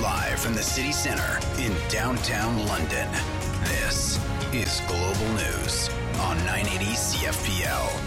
Live from the city centre in downtown London, this is Global News on 980 CFPL.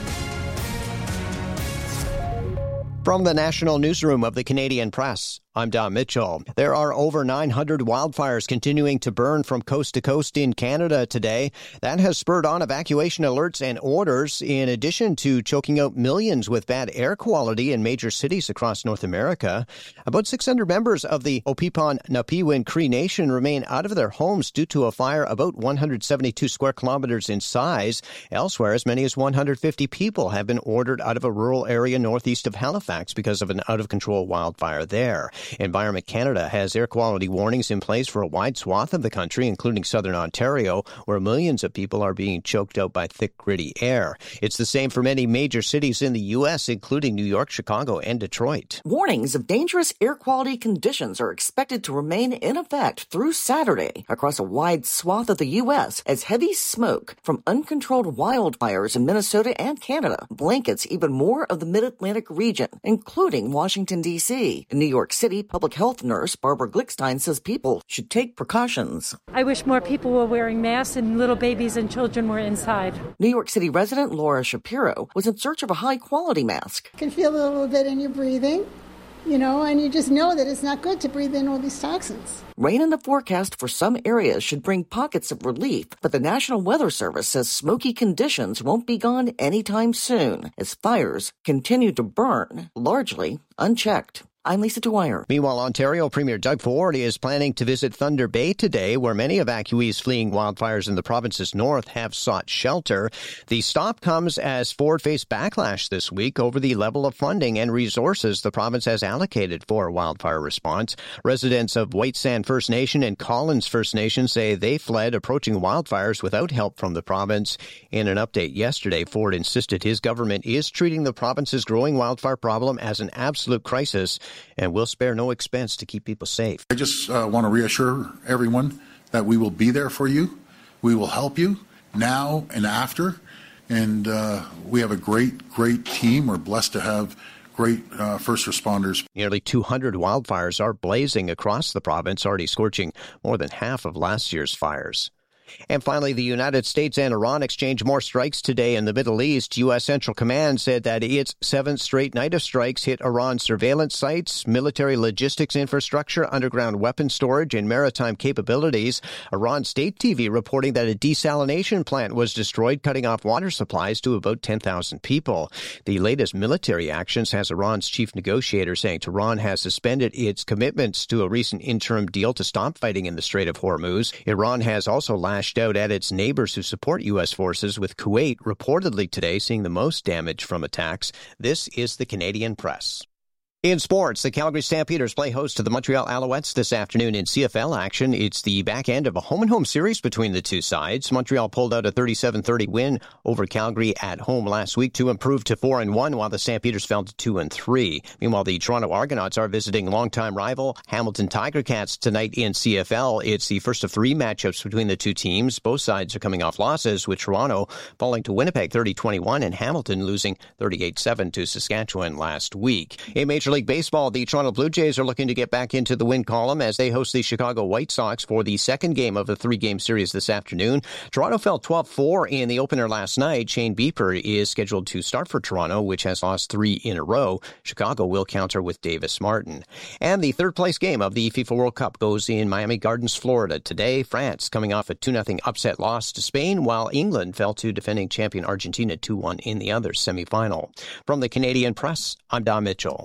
From the National Newsroom of the Canadian Press, I'm Don Mitchell. There are over 900 wildfires continuing to burn from coast to coast in Canada today. That has spurred on evacuation alerts and orders, in addition to choking out millions with bad air quality in major cities across North America. About 600 members of the Opipon-Napiwin Cree Nation remain out of their homes due to a fire about 172 square kilometers in size. Elsewhere, as many as 150 people have been ordered out of a rural area northeast of Halifax because of an out-of-control wildfire there. Environment Canada has air quality warnings in place for a wide swath of the country, including southern Ontario, where millions of people are being choked out by thick, gritty air. It's the same for many major cities in the U.S., including New York, Chicago, and Detroit. Warnings of dangerous air quality conditions are expected to remain in effect through Saturday across a wide swath of the U.S. as heavy smoke from uncontrolled wildfires in Minnesota and Canada blankets even more of the Mid-Atlantic region, including Washington, D.C. In New York City, public health nurse Barbara Glickstein says people should take precautions. I wish more people were wearing masks and little babies and children were inside. New York City resident Laura Shapiro was in search of a high-quality mask. You can feel a little bit in your breathing, and you just know that it's not good to breathe in all these toxins. Rain in the forecast for some areas should bring pockets of relief, but the National Weather Service says smoky conditions won't be gone anytime soon as fires continue to burn, largely unchecked. I'm Lisa Dwyer. Meanwhile, Ontario Premier Doug Ford is planning to visit Thunder Bay today, where many evacuees fleeing wildfires in the province's north have sought shelter. The stop comes as Ford faced backlash this week over the level of funding and resources the province has allocated for wildfire response. Residents of White Sand First Nation and Collins First Nation say they fled approaching wildfires without help from the province. In an update yesterday, Ford insisted his government is treating the province's growing wildfire problem as an absolute crisis and will spare no expense to keep people safe. I just want to reassure everyone that we will be there for you. We will help you now and after. And we have a great team. We're blessed to have great first responders. Nearly 200 wildfires are blazing across the province, already scorching more than half of last year's fires. And finally, the United States and Iran exchanged more strikes today in the Middle East. U.S. Central Command said that its seventh straight night of strikes hit Iran's surveillance sites, military logistics infrastructure, underground weapon storage, and maritime capabilities. Iran State TV reporting that a desalination plant was destroyed, cutting off water supplies to about 10,000 people. The latest military actions has Iran's chief negotiator saying Tehran has suspended its commitments to a recent interim deal to stop fighting in the Strait of Hormuz. Iran has also lashed out at its neighbors who support U.S. forces, with Kuwait reportedly today seeing the most damage from attacks. This is the Canadian Press. In sports, the Calgary Stampeders play host to the Montreal Alouettes this afternoon in CFL action. It's the back end of a home-and-home series between the two sides. Montreal pulled out a 37-30 win over Calgary at home last week to improve to 4-1, while the Stampeders fell to 2-3. Meanwhile, the Toronto Argonauts are visiting longtime rival Hamilton Tiger Cats tonight in CFL. It's the first of three matchups between the two teams. Both sides are coming off losses, with Toronto falling to Winnipeg 30-21 and Hamilton losing 38-7 to Saskatchewan last week. In Major League Baseball, the Toronto Blue Jays are looking to get back into the win column as they host the Chicago White Sox for the second game of the three-game series this afternoon. Toronto fell 12-4 in the opener last night. Shane Bieber is scheduled to start for Toronto, which has lost 3 in a row. Chicago will counter with Davis Martin. And the third-place game of the FIFA World Cup goes in Miami Gardens, Florida. Today, France coming off a 2-0 upset loss to Spain, while England fell to defending champion Argentina 2-1 in the other semifinal. From the Canadian Press, I'm Don Mitchell.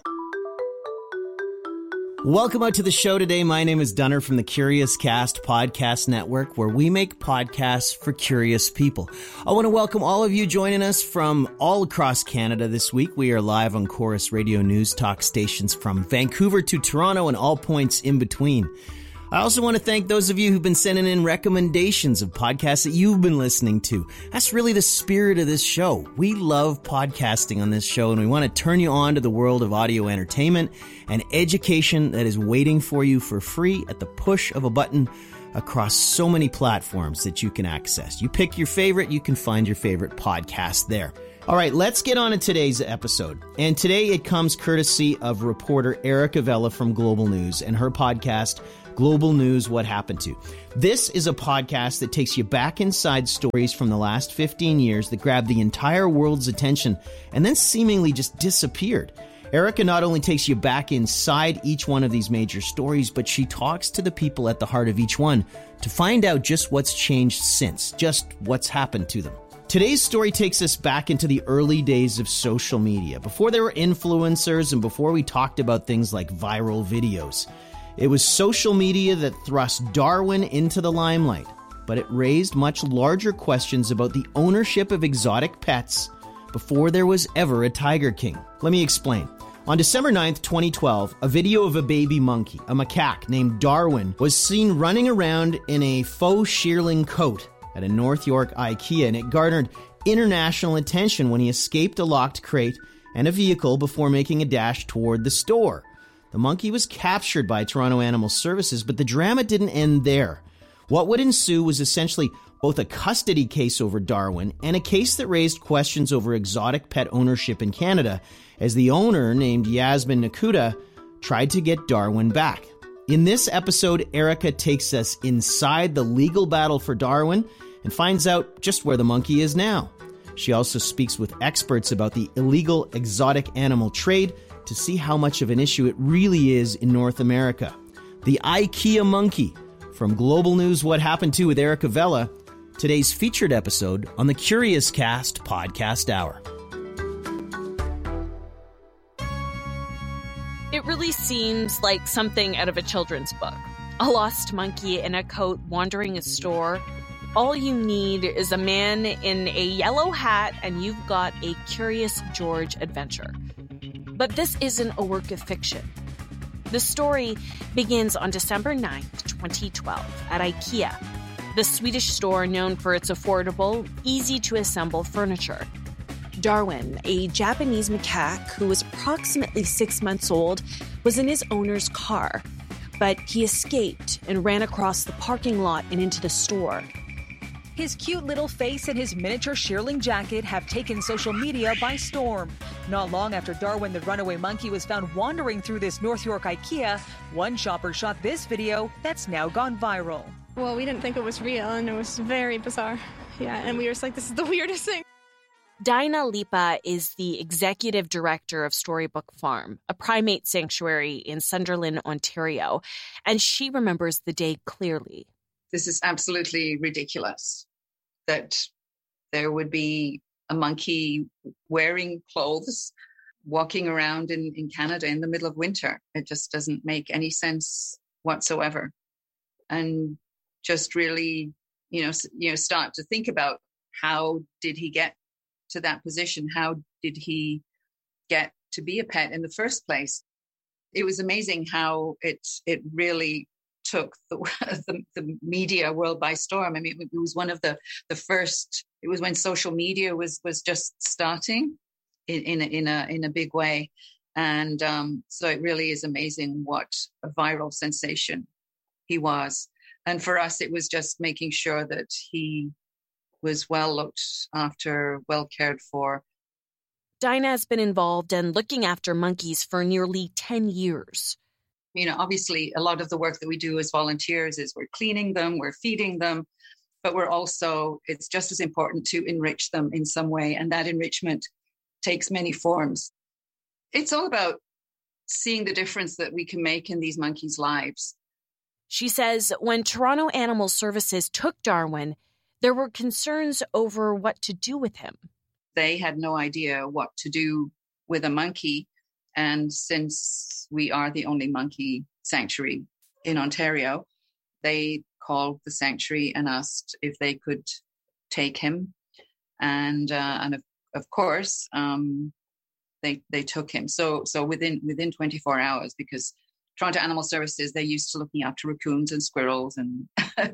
Welcome out to the show today. My name is Dunner from the Curious Cast Podcast Network, where we make podcasts for curious people. I want to welcome all of you joining us from all across Canada this week. We are live on Chorus Radio News Talk stations from Vancouver to Toronto and all points in between. I also want to thank those of you who've been sending in recommendations of podcasts that you've been listening to. That's really the spirit of this show. We love podcasting on this show, and we want to turn you on to the world of audio entertainment and education that is waiting for you for free at the push of a button across so many platforms that you can access. You pick your favorite, you can find your favorite podcast there. All right, let's get on to today's episode. And today it comes courtesy of reporter Erica Vella from Global News and her podcast, Global News, What Happened To. This is a podcast that takes you back inside stories from the last 15 years that grabbed the entire world's attention and then seemingly just disappeared. Erica not only takes you back inside each one of these major stories, but she talks to the people at the heart of each one to find out just what's changed since, just what's happened to them. Today's story takes us back into the early days of social media, before there were influencers and before we talked about things like viral videos. It was social media that thrust Darwin into the limelight, but it raised much larger questions about the ownership of exotic pets before there was ever a Tiger King. Let me explain. On December 9th, 2012, a video of a baby monkey, a macaque named Darwin, was seen running around in a faux shearling coat at a North York IKEA, and it garnered international attention when he escaped a locked crate and a vehicle before making a dash toward the store. The monkey was captured by Toronto Animal Services, but the drama didn't end there. What would ensue was essentially both a custody case over Darwin and a case that raised questions over exotic pet ownership in Canada, as the owner, named Yasmin Nakuda, tried to get Darwin back. In this episode, Erica takes us inside the legal battle for Darwin and finds out just where the monkey is now. She also speaks with experts about the illegal exotic animal trade to see how much of an issue it really is in North America. The IKEA monkey. From Global News, What Happened To with Erica Vella, today's featured episode on the Curious Cast Podcast Hour. It really seems like something out of a children's book. A lost monkey in a coat wandering a store. All you need is a man in a yellow hat and you've got a Curious George adventure. But this isn't a work of fiction. The story begins on December 9th, 2012 at IKEA, the Swedish store known for its affordable, easy-to-assemble furniture. Darwin, a Japanese macaque who was approximately 6 months old, was in his owner's car, but he escaped and ran across the parking lot and into the store. His cute little face and his miniature shearling jacket have taken social media by storm. Not long after Darwin the runaway monkey was found wandering through this North York IKEA, one shopper shot this video that's now gone viral. Well, we didn't think it was real, and it was very bizarre. Yeah, and we were just like, this is the weirdest thing. Dinah Lipa is the executive director of Storybook Farm, a primate sanctuary in Sunderland, Ontario, and she remembers the day clearly. This is absolutely ridiculous that there would be a monkey wearing clothes, walking around in Canada in the middle of winter. It just doesn't make any sense whatsoever. And just really, start to think about how did he get to that position? How did he get to be a pet in the first place? It was amazing how it really took the media world by storm. I mean, it was one of the first. It was when social media was just starting in a big way, and so it really is amazing what a viral sensation he was. And for us, it was just making sure that he was well looked after, well cared for. Dinah has been involved in looking after monkeys for nearly 10 years. Obviously, a lot of the work that we do as volunteers is we're cleaning them, we're feeding them, but it's just as important to enrich them in some way. And that enrichment takes many forms. It's all about seeing the difference that we can make in these monkeys' lives. She says when Toronto Animal Services took Darwin, there were concerns over what to do with him. They had no idea what to do with a monkey. And since we are the only monkey sanctuary in Ontario, they called the sanctuary and asked if they could take him. And of course, they took him. So within 24 hours, because Toronto Animal Services, they're used to looking after raccoons and squirrels and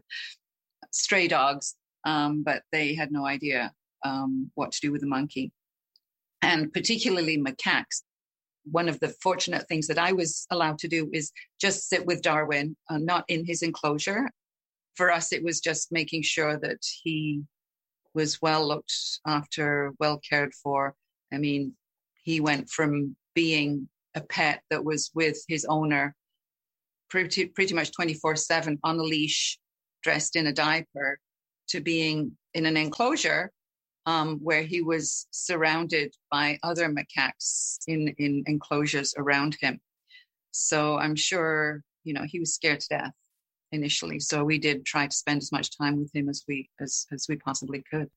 stray dogs, but they had no idea what to do with the monkey. And particularly macaques. One of the fortunate things that I was allowed to do is just sit with Darwin, not in his enclosure. For us, it was just making sure that he was well looked after, well cared for. I mean, he went from being a pet that was with his owner pretty much 24/7 on a leash, dressed in a diaper, to being in an enclosure where he was surrounded by other macaques in enclosures around him. So I'm sure, he was scared to death initially. So we did try to spend as much time with him as we possibly could.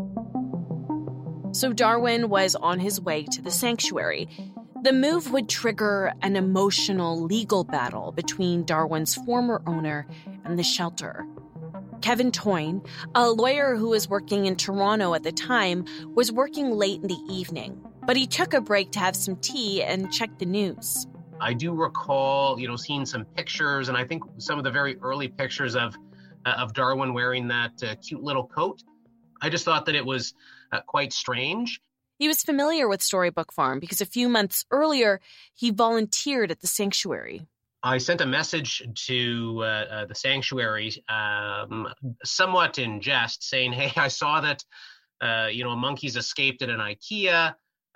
So Darwin was on his way to the sanctuary. The move would trigger an emotional legal battle between Darwin's former owner and the shelter. Kevin Toyne, a lawyer who was working in Toronto at the time, was working late in the evening, but he took a break to have some tea and check the news. I do recall, seeing some pictures, and I think some of the very early pictures of Darwin wearing that cute little coat. I just thought that it was quite strange. He was familiar with Storybook Farm because a few months earlier, he volunteered at the sanctuary. I sent a message to the sanctuary, somewhat in jest, saying, hey, I saw that, monkeys escaped at an IKEA.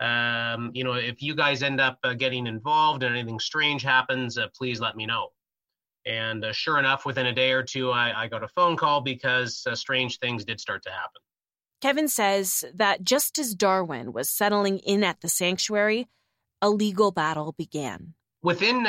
If you guys end up getting involved and anything strange happens, please let me know. And sure enough, within a day or two, I got a phone call because strange things did start to happen. Kevin says that just as Darwin was settling in at the sanctuary, a legal battle began. Within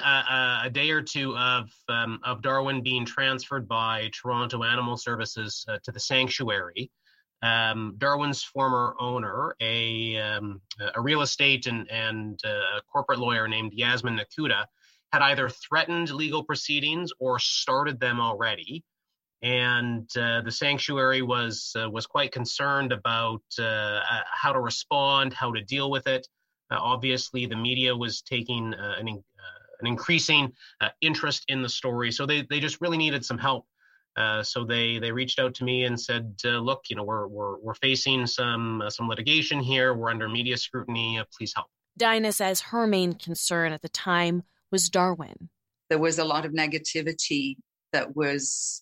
a day or two of Darwin being transferred by Toronto Animal Services to the sanctuary, Darwin's former owner, a real estate and corporate lawyer named Yasmin Nakuda, had either threatened legal proceedings or started them already. And the sanctuary was quite concerned about how to respond, how to deal with it. Obviously, the media was taking an increasing interest in the story, so they just really needed some help. So they reached out to me and said, "Look, we're facing some litigation here. We're under media scrutiny. Please help." Dinah says her main concern at the time was Darwin. There was a lot of negativity that was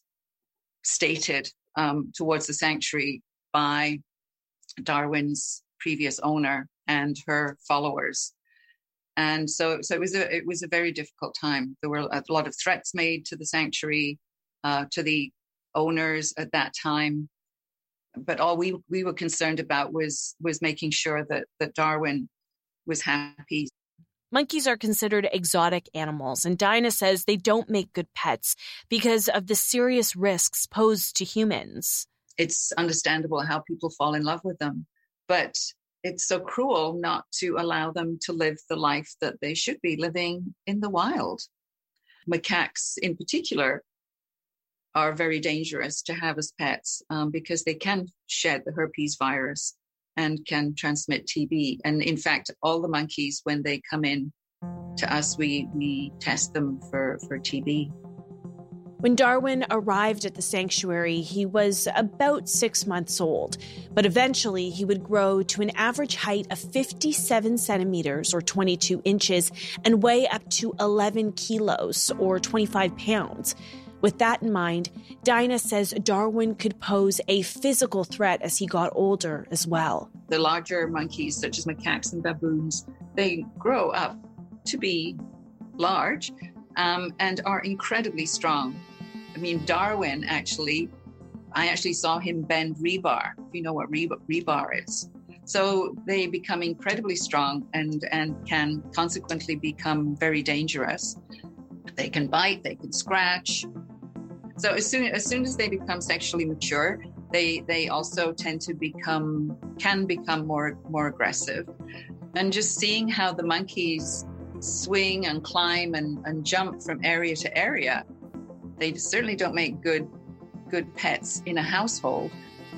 stated towards the sanctuary by Darwin's previous owner and her followers. And so it was a very difficult time. There were a lot of threats made to the sanctuary, to the owners at that time. But all we were concerned about was making sure that Darwin was happy. Monkeys are considered exotic animals, and Dinah says they don't make good pets because of the serious risks posed to humans. It's understandable how people fall in love with them, but it's so cruel not to allow them to live the life that they should be living in the wild. Macaques in particular are very dangerous to have as pets because they can shed the herpes virus and can transmit TB. And in fact, all the monkeys, when they come in to us, we test them for TB. When Darwin arrived at the sanctuary, he was about 6 months old, but eventually he would grow to an average height of 57 centimeters or 22 inches and weigh up to 11 kilos or 25 pounds. With that in mind, Dinah says Darwin could pose a physical threat as he got older as well. The larger monkeys, such as macaques and baboons, they grow up to be large and are incredibly strong. I mean, Darwin I actually saw him bend rebar, if you know what rebar is. So they become incredibly strong and can consequently become very dangerous. They can bite, they can scratch. So as soon as they become sexually mature, they also can become more aggressive. And just seeing how the monkeys swing and climb and jump from area to area, they certainly don't make good pets in a household.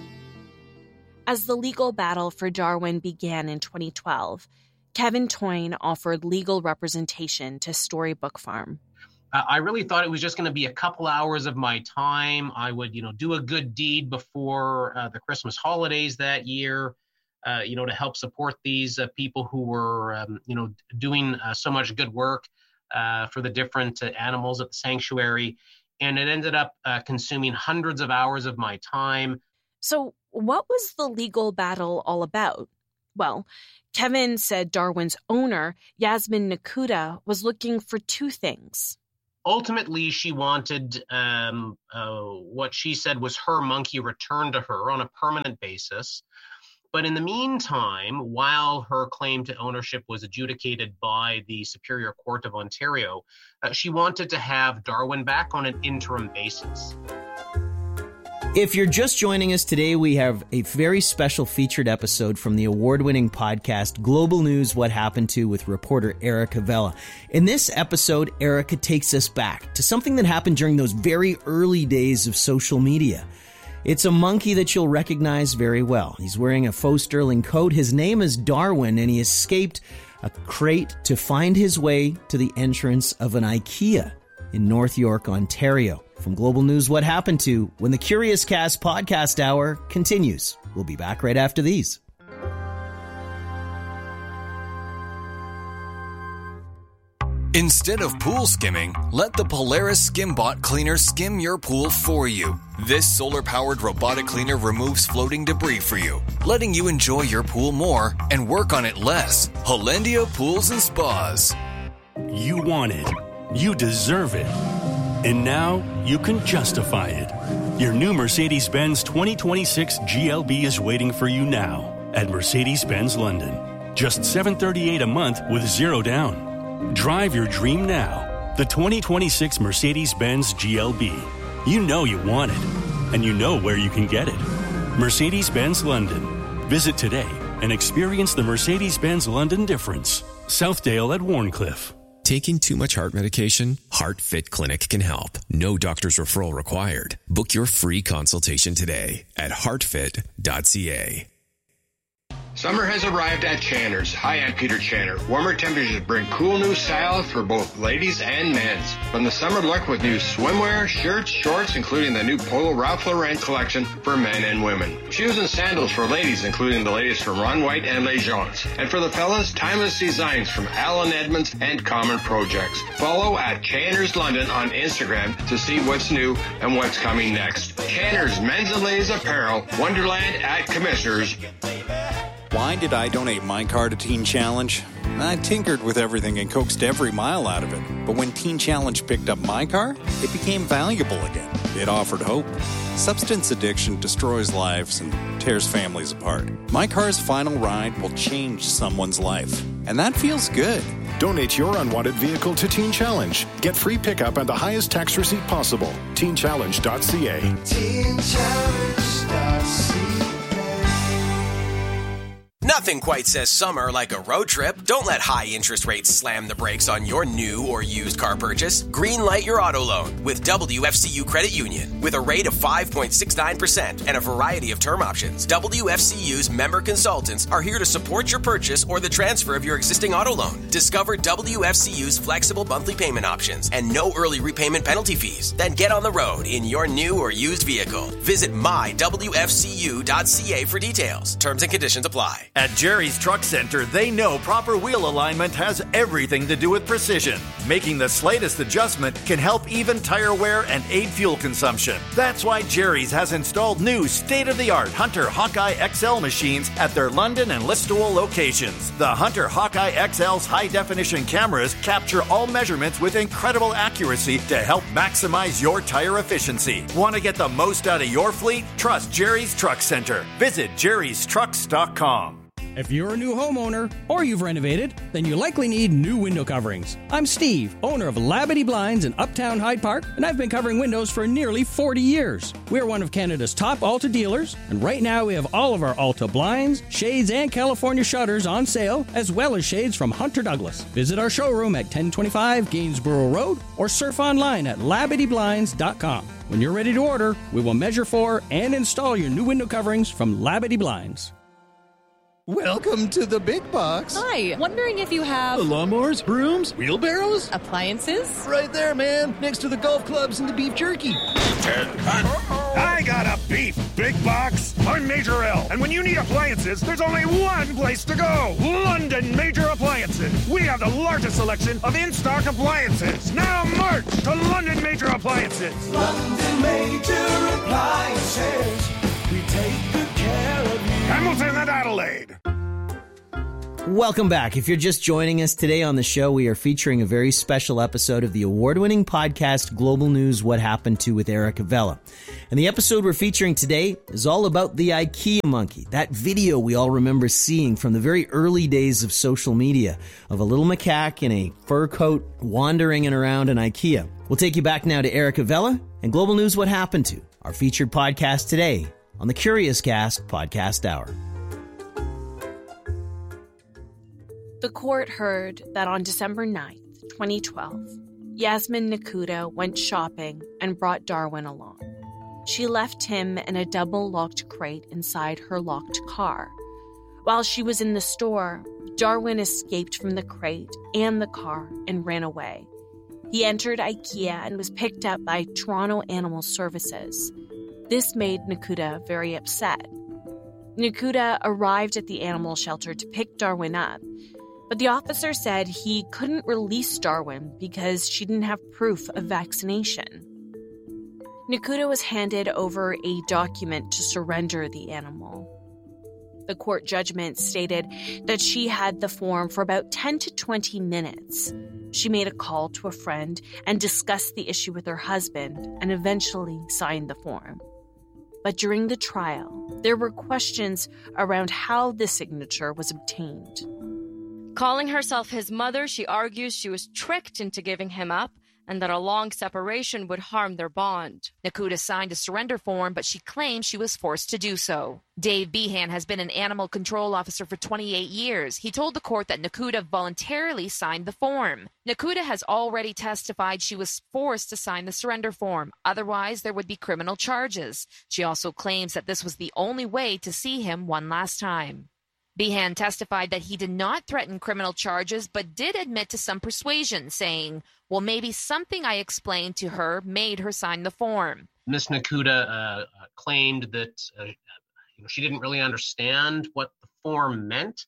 As the legal battle for Darwin began in 2012, Kevin Toyne offered legal representation to Storybook Farm. I really thought it was just going to be a couple hours of my time. I would, do a good deed before the Christmas holidays that year, to help support these people who were, doing so much good work for the different animals at the sanctuary. And it ended up consuming hundreds of hours of my time. So what was the legal battle all about? Well, Kevin said Darwin's owner, Yasmin Nakuda, was looking for two things. Ultimately, she wanted what she said was her monkey returned to her on a permanent basis. But in the meantime, while her claim to ownership was adjudicated by the Superior Court of Ontario, she wanted to have Darwin back on an interim basis. If you're just joining us today, we have a very special featured episode from the award-winning podcast Global News What Happened To with reporter Erica Vela. In this episode, Erica takes us back to something that happened during those very early days of social media. It's a monkey that you'll recognize very well. He's wearing a faux sterling coat. His name is Darwin, and he escaped a crate to find his way to the entrance of an IKEA in North York, Ontario. From Global News What Happened To, when the Curious Cast podcast hour continues. We'll be back right after these. Instead of pool skimming, let the Polaris SkimBot cleaner skim your pool for you. This solar-powered robotic cleaner removes floating debris for you, letting you enjoy your pool more and work on it less. Hollandia Pools and Spas. You want it. You deserve it. And now you can justify it. Your new Mercedes-Benz 2026 GLB is waiting for you now at Mercedes-Benz London. Just $738 a month with zero down. Drive your dream now. The 2026 Mercedes-Benz GLB. You know you want it, and you know where you can get it. Mercedes-Benz London. Visit today and experience the Mercedes-Benz London difference. Southdale at Warncliffe. Taking too much heart medication? HeartFit Clinic can help. No doctor's referral required. Book your free consultation today at heartfit.ca. Summer has arrived at Channer's. Hi, I'm Peter Channer. Warmer temperatures bring cool new style for both ladies and men's. From the summer look with new swimwear, shirts, shorts, including the new Polo Ralph Lauren collection for men and women. Shoes and sandals for ladies, including the latest from Ron White and Les Gens. And for the fellas, timeless designs from Alan Edmonds and Common Projects. Follow at Channer's London on Instagram to see what's new and what's coming next. Channer's Men's and Ladies Apparel, Wonderland at Commissioners. Why did I donate my car to Teen Challenge? I tinkered with everything and coaxed every mile out of it. But when Teen Challenge picked up my car, it became valuable again. It offered hope. Substance addiction destroys lives and tears families apart. My car's final ride will change someone's life. And that feels good. Donate your unwanted vehicle to Teen Challenge. Get free pickup and the highest tax receipt possible. TeenChallenge.ca. TeenChallenge.ca. Nothing quite says summer like a road trip. Don't let high interest rates slam the brakes on your new or used car purchase. Greenlight your auto loan with WFCU Credit Union. With a rate of 5.69% and a variety of term options, WFCU's member consultants are here to support your purchase or the transfer of your existing auto loan. Discover WFCU's flexible monthly payment options and no early repayment penalty fees. Then get on the road in your new or used vehicle. Visit mywfcu.ca for details. Terms and conditions apply. At Jerry's Truck Center, they know proper wheel alignment has everything to do with precision. Making the slightest adjustment can help even tire wear and aid fuel consumption. That's why Jerry's has installed new state-of-the-art Hunter Hawkeye XL machines at their London and Listowel locations. The Hunter Hawkeye XL's high-definition cameras capture all measurements with incredible accuracy to help maximize your tire efficiency. Want to get the most out of your fleet? Trust Jerry's Truck Center. Visit jerrystrucks.com. If you're a new homeowner or you've renovated, then you likely need new window coverings. I'm Steve, owner of Labadee Blinds in Uptown Hyde Park, and I've been covering windows for nearly 40 years. We're one of Canada's top Alta dealers, and right now we have all of our Alta blinds, shades, and California shutters on sale, as well as shades from Hunter Douglas. Visit our showroom at 1025 Gainsborough Road or surf online at LabadeeBlinds.com. When you're ready to order, we will measure for and install your new window coverings from Labadee Blinds. Welcome to the big box. Hi, wondering if you have lawnmowers, brooms, wheelbarrows? Appliances? Right there, man, next to the golf clubs and the beef jerky. I got a beef big box. I'm Major L, and when you need appliances, there's only one place to go. London Major Appliances. We have the largest selection of in-stock appliances. Now march to London Major Appliances. London Major Appliances. We take good care Hamilton and Adelaide. Welcome back. If you're just joining us today on the show, we are featuring a very special episode of the award-winning podcast Global News What Happened To with Erica Vella. And the episode we're featuring today is all about the IKEA monkey, that video we all remember seeing from the very early days of social media of a little macaque in a fur coat wandering around an IKEA. We'll take you back now to Erica Vella and Global News What Happened To, our featured podcast today on the Curious Cast Podcast Hour. The court heard that on December 9th, 2012, Yasmin Nakuda went shopping and brought Darwin along. She left him in a double-locked crate inside her locked car. While she was in the store, Darwin escaped from the crate and the car and ran away. He entered IKEA and was picked up by Toronto Animal Services. This made Nakuda very upset. Nakuda arrived at the animal shelter to pick Darwin up, but the officer said he couldn't release Darwin because she didn't have proof of vaccination. Nakuda was handed over a document to surrender the animal. The court judgment stated that she had the form for about 10 to 20 minutes. She made a call to a friend and discussed the issue with her husband and eventually signed the form. But during the trial, there were questions around how the signature was obtained. Calling herself his mother, she argues she was tricked into giving him up and that a long separation would harm their bond. Nakuda signed a surrender form, but she claims she was forced to do so. Dave Behan has been an animal control officer for 28 years. He told the court that Nakuda voluntarily signed the form. Nakuda has already testified she was forced to sign the surrender form. Otherwise, there would be criminal charges. She also claims that this was the only way to see him one last time. Behan testified that he did not threaten criminal charges, but did admit to some persuasion, saying, well, maybe something I explained to her made her sign the form. Ms. Nakuda claimed that she didn't really understand what the form meant,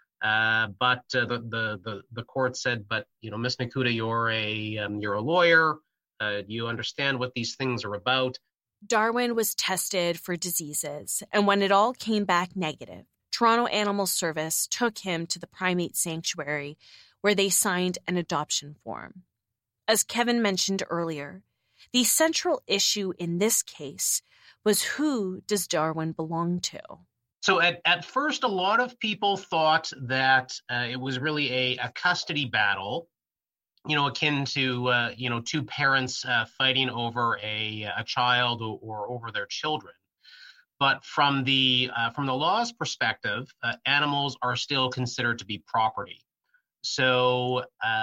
but the court said, but Ms. Nakuda, you're a lawyer. You understand what these things are about. Darwin was tested for diseases, and when it all came back negative, Toronto Animal Service took him to the primate sanctuary where they signed an adoption form. As Kevin mentioned earlier, the central issue in this case was who does Darwin belong to? So at first, a lot of people thought that it was really a custody battle, akin to, two parents fighting over a child or over their children. But from the law's perspective, animals are still considered to be property. So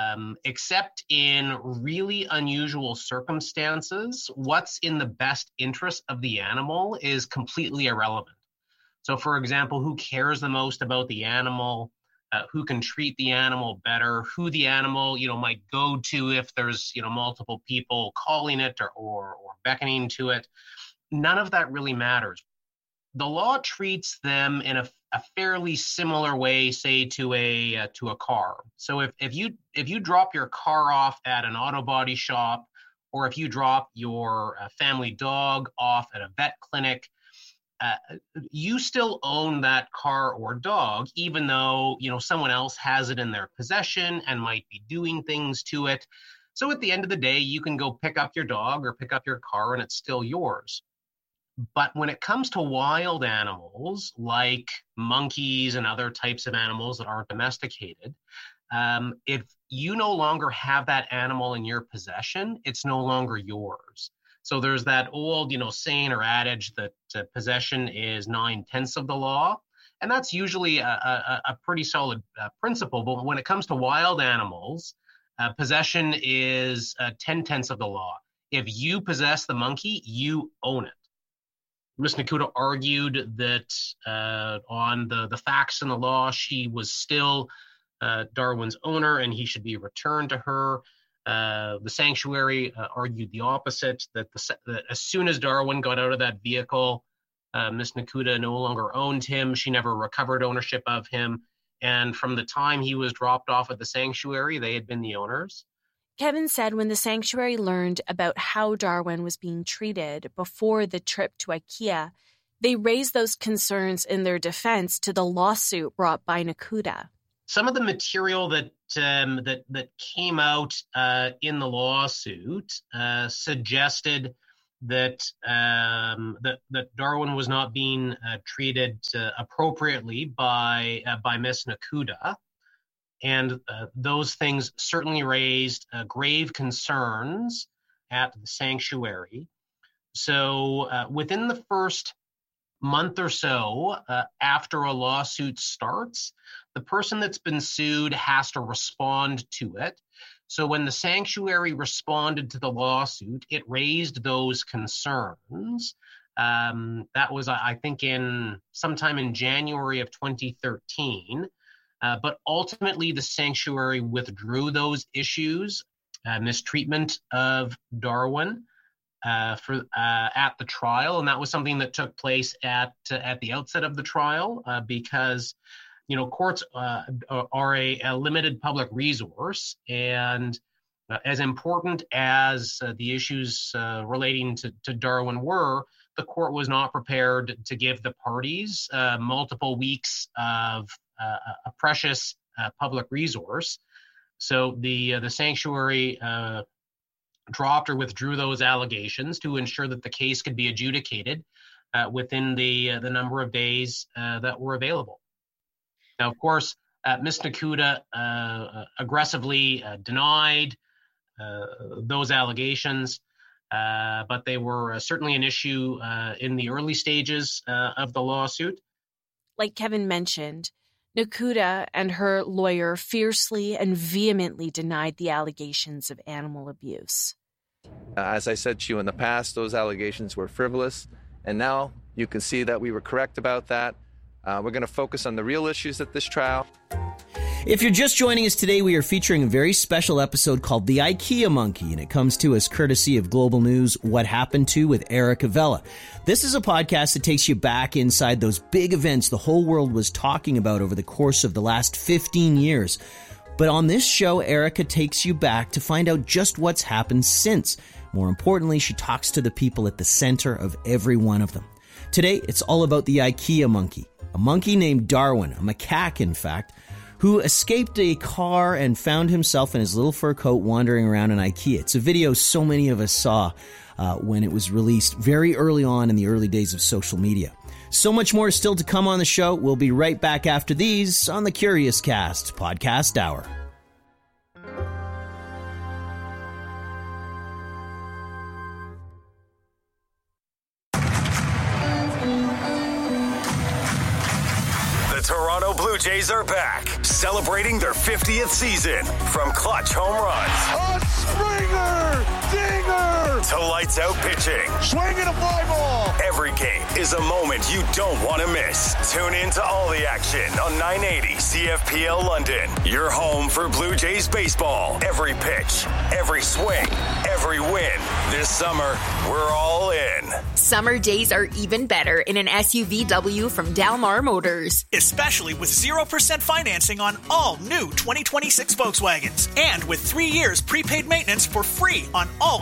except in really unusual circumstances, what's in the best interest of the animal is completely irrelevant. So, for example, who cares the most about the animal, who can treat the animal better, who the animal, might go to if there's, multiple people calling it or beckoning to it. None of that really matters. The law treats them in a fairly similar way, say, to a car. So if you drop your car off at an auto body shop, or if you drop your family dog off at a vet clinic, you still own that car or dog, even though someone else has it in their possession and might be doing things to it. So at the end of the day, you can go pick up your dog or pick up your car, and it's still yours. But when it comes to wild animals like monkeys and other types of animals that aren't domesticated, if you no longer have that animal in your possession, it's no longer yours. So there's that old, saying or adage that possession is 9/10 of the law. And that's usually a pretty solid principle. But when it comes to wild animals, possession is 10/10 of the law. If you possess the monkey, you own it. Ms. Nakuda argued that on the facts in the law, she was still Darwin's owner and he should be returned to her. The sanctuary argued the opposite, that as soon as Darwin got out of that vehicle, Ms. Nakuda no longer owned him. She never recovered ownership of him. And from the time he was dropped off at the sanctuary, they had been the owners. Kevin said when the sanctuary learned about how Darwin was being treated before the trip to IKEA, They raised those concerns in their defense to the lawsuit brought by Nakuda. Some of the material that came out in the lawsuit suggested that Darwin was not being treated appropriately by Miss Nakuda, and those things certainly raised grave concerns at the sanctuary. So within the first month or so after a lawsuit starts, the person that's been sued has to respond to it. So when the sanctuary responded to the lawsuit, it raised those concerns. That was, I think, sometime in January of 2013. But ultimately, the sanctuary withdrew those issues, mistreatment of Darwin at the trial, and that was something that took place at the outset of the trial because courts are a limited public resource, and as important as the issues relating to Darwin were, the court was not prepared to give the parties multiple weeks of a precious public resource. So the sanctuary dropped or withdrew those allegations to ensure that the case could be adjudicated within the number of days that were available. Now, of course, Ms. Nakuda aggressively denied those allegations, but they were certainly an issue in the early stages of the lawsuit. Like Kevin mentioned, Nakuda and her lawyer fiercely and vehemently denied the allegations of animal abuse. As I said to you in the past, those allegations were frivolous, and now you can see that we were correct about that. We're going to focus on the real issues at this trial. If you're just joining us today, we are featuring a very special episode called The IKEA Monkey, and it comes to us courtesy of Global News What Happened To with Erica Vella. This is a podcast that takes you back inside those big events the whole world was talking about over the course of the last 15 years. But on this show, Erica takes you back to find out just what's happened since. More importantly, she talks to the people at the center of every one of them. Today, it's all about the IKEA monkey, a monkey named Darwin, a macaque in fact, who escaped a car and found himself in his little fur coat wandering around an IKEA. It's a video so many of us saw when it was released very early on in the early days of social media. So much more still to come on the show. We'll be right back after these on the Curious Cast Podcast Hour. Toronto Blue Jays are back, celebrating their 50th season. From clutch home runs, a Springer, dinger, to lights out pitching, swinging a fly ball. Every game is a moment you don't want to miss. Tune in to all the action on 980 CFPL London. Your home for Blue Jays baseball. Every pitch, every swing, every win. This summer, we're all in. Summer days are even better in an SUVW from Dalmar Motors. Especially with 0% financing on all new 2026 Volkswagens. And with 3 years prepaid maintenance for free on all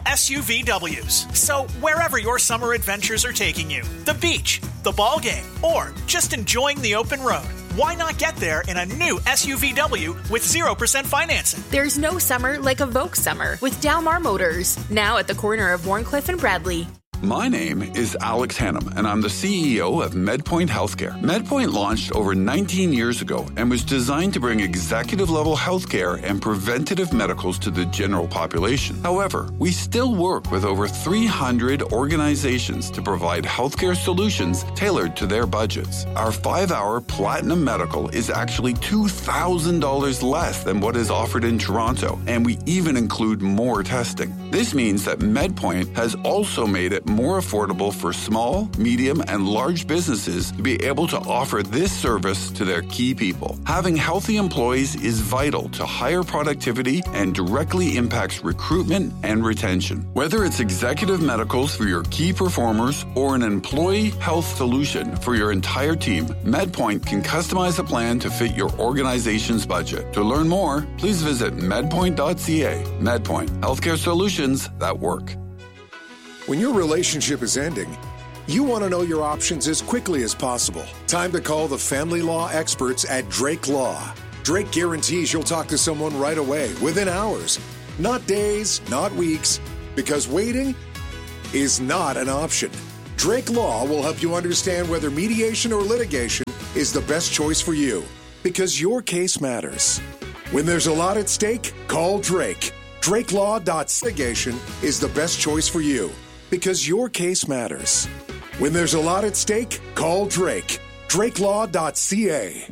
SUVWs. So wherever your summer adventures are taking you, the beach, the ball game, or just enjoying the open road, why not get there in a new SUVW with 0% financing? There's no summer like a Volks summer with Dalmar Motors. Now at the corner of Warncliffe and Bradley. My name is Alex Hannum, and I'm the CEO of MedPoint Healthcare. MedPoint launched over 19 years ago and was designed to bring executive-level healthcare and preventative medicals to the general population. However, we still work with over 300 organizations to provide healthcare solutions tailored to their budgets. Our 5-hour Platinum Medical is actually $2,000 less than what is offered in Toronto, and we even include more testing. This means that MedPoint has also made it more affordable for small, medium, and large businesses to be able to offer this service to their key people. Having healthy employees is vital to higher productivity and directly impacts recruitment and retention. Whether it's executive medicals for your key performers or an employee health solution for your entire team, MedPoint can customize a plan to fit your organization's budget. To learn more, please visit medpoint.ca. MedPoint, healthcare solutions that work. When your relationship is ending, You want to know your options as quickly as possible. Time to call the family law experts at Drake Law. Drake guarantees you'll talk to someone right away, within hours. Not days, not weeks, because waiting is not an option. Drake Law will help you understand whether mediation or litigation is the best choice for you, because your case matters. When there's a lot at stake, call Drake. DrakeLaw.litigation is the best choice for you, because your case matters. When there's a lot at stake, call Drake. DrakeLaw.ca.